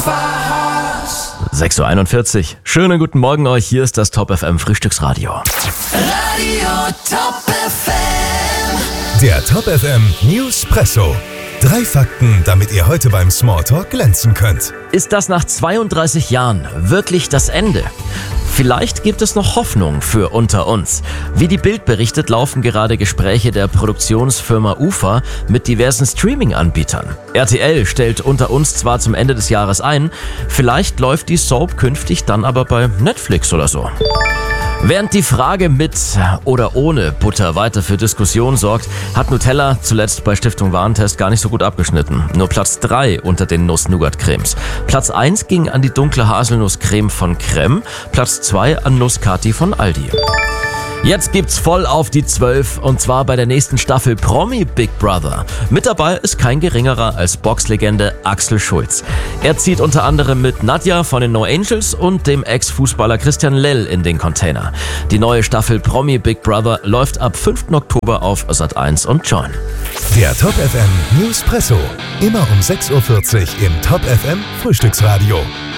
6:41 Uhr. Schönen guten Morgen euch, hier ist das Top FM Frühstücksradio. Radio Top FM. Der Top FM Newspresso. 3 Fakten, damit ihr heute beim Smalltalk glänzen könnt. Ist das nach 32 Jahren wirklich das Ende? Vielleicht gibt es noch Hoffnung für Unter uns. Wie die Bild berichtet, laufen gerade Gespräche der Produktionsfirma UFA mit diversen Streaming-Anbietern. RTL stellt Unter uns zwar zum Ende des Jahres ein, vielleicht läuft die Soap künftig dann aber bei Netflix oder so. Während die Frage mit oder ohne Butter weiter für Diskussion sorgt, hat Nutella zuletzt bei Stiftung Warentest gar nicht so gut abgeschnitten. Nur Platz 3 unter den Nuss-Nougat-Cremes. Platz 1 ging an die dunkle Haselnusscreme von Creme, Platz 2 an Nuss-Kati von Aldi. Jetzt gibt's voll auf die 12 und zwar bei der nächsten Staffel Promi Big Brother. Mit dabei ist kein geringerer als Boxlegende Axel Schulz. Er zieht unter anderem mit Nadja von den No Angels und dem Ex-Fußballer Christian Lell in den Container. Die neue Staffel Promi Big Brother läuft ab 5. Oktober auf Sat.1 und Join. Der Top FM Newspresso. Immer um 6:40 Uhr im Top FM Frühstücksradio.